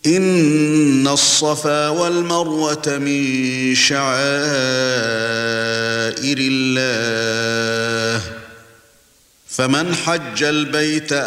إن الصفا والمروة من شعائر الله فمن حج البيت